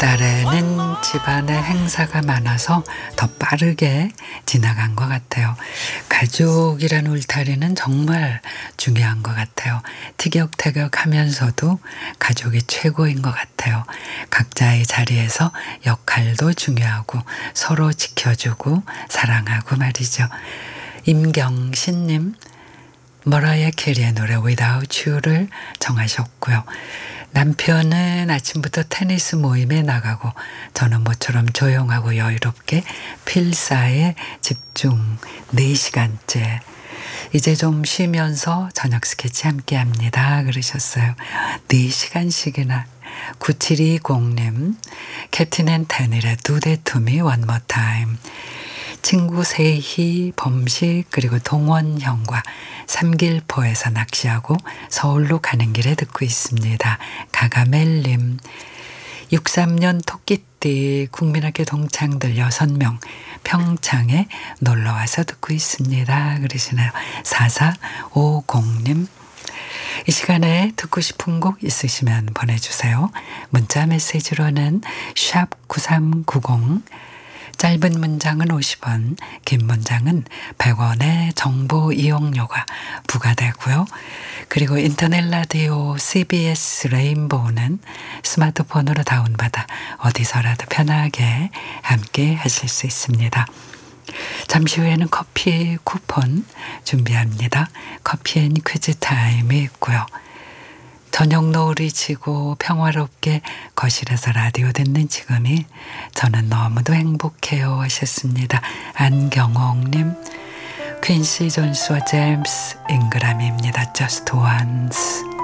이달에는 집안에 행사가 많아서 더 빠르게 지나간 것 같아요. 가족이란 울타리는 정말 중요한 것 같아요. 티격태격하면서도 가족이 최고인 것 같아요. 각자의 자리에서 역할도 중요하고 서로 지켜주고 사랑하고 말이죠. 임경신님, 머라이어 캐리의 노래 Without You를 정하셨고요. 남편은 아침부터 테니스 모임에 나가고 저는 모처럼 조용하고 여유롭게 필사에 집중 4시간째. 이제 좀 쉬면서 저녁 스케치 함께 합니다. 그러셨어요. 4시간씩이나. 9720님, 캡틴 앤 데닐의 Do That To Me One More Time. 친구 세희, 범식 그리고 동원형과 삼길포에서 낚시하고 서울로 가는 길에 듣고 있습니다. 가가멜님, 63년 토끼띠 국민학교 동창들 6명 평창에 놀러와서 듣고 있습니다. 그러시나요? 4450님, 이 시간에 듣고 싶은 곡 있으시면 보내주세요. 문자 메시지로는 샵 9390, 짧은 문장은 50원, 긴 문장은 100원의 정보 이용료가 부과되고요. 그리고 인터넷 라디오 CBS 레인보우는 스마트폰으로 다운받아 어디서라도 편하게 함께 하실 수 있습니다. 잠시 후에는 커피 쿠폰 준비합니다. 커피 앤 퀴즈 타임이 있고요. 저녁 노을이 지고 평화롭게 거실에서 라디오 듣는 지금이 저는 너무도 행복해요 하셨습니다. 안경옥님, 퀸시 존스와 제임스 잉그람입니다. Just Once.